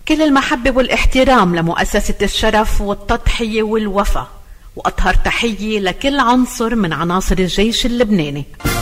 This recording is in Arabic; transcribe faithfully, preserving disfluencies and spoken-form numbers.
كل المحبة والاحترام لمؤسسة الشرف والتضحية والوفا، وأطهر تحية لكل عنصر من عناصر الجيش اللبناني.